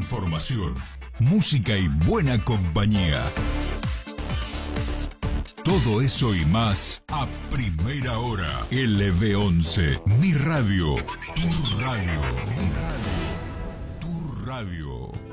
información, música y buena compañía. Todo eso y más a primera hora. LB11, mi radio, tu radio, tu radio.